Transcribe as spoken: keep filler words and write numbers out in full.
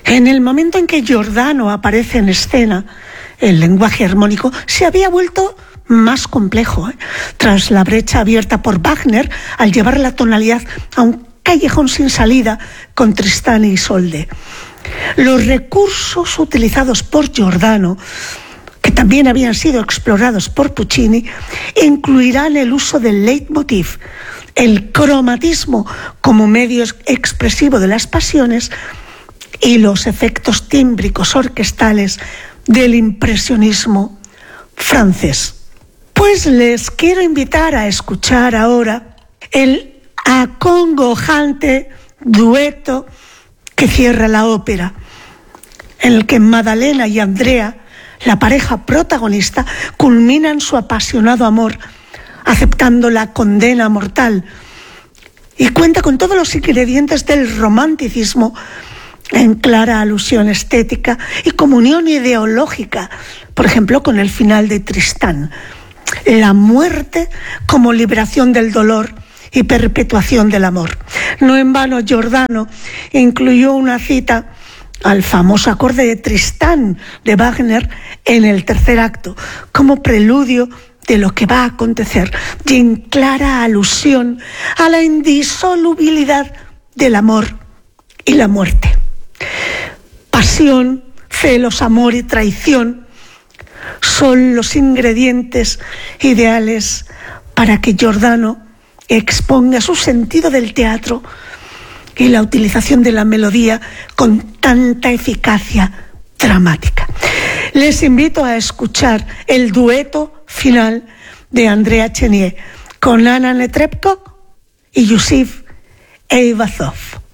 En el momento en que Giordano aparece en escena, el lenguaje armónico se había vuelto más complejo, ¿eh? Tras la brecha abierta por Wagner al llevar la tonalidad a un callejón sin salida con Tristán y Isolde. Los recursos utilizados por Giordano, que también habían sido explorados por Puccini, incluirán el uso del leitmotiv, el cromatismo como medio expresivo de las pasiones y los efectos tímbricos orquestales del impresionismo francés. Pues les quiero invitar a escuchar ahora el acongojante dueto que cierra la ópera, en el que Maddalena y Andrea, la pareja protagonista, culminan su apasionado amor, aceptando la condena mortal, y cuenta con todos los ingredientes del romanticismo en clara alusión estética y comunión ideológica, por ejemplo, con el final de Tristán. La muerte como liberación del dolor y perpetuación del amor. No en vano Giordano incluyó una cita al famoso acorde de Tristán de Wagner en el tercer acto, como preludio de lo que va a acontecer y en clara alusión a la indisolubilidad del amor y la muerte. Pasión, celos, amor y traición son los ingredientes ideales para que Giordano exponga su sentido del teatro y la utilización de la melodía con tanta eficacia dramática. Les invito a escuchar el dueto final de Andrea Chenier con Anna Netrebko y Yusif Eyvazov.